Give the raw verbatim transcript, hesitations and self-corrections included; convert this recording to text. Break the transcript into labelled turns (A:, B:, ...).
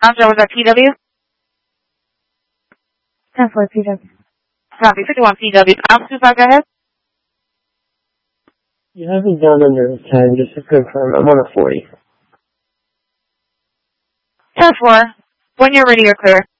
A: I'm Joe, was that P W?
B: ten four P W.
A: Copy, fifty-one P W. I'm two five, go ahead.
C: You haven't done under the ten, just to confirm. I'm on a forty.
A: ten four. When you're ready, you're clear.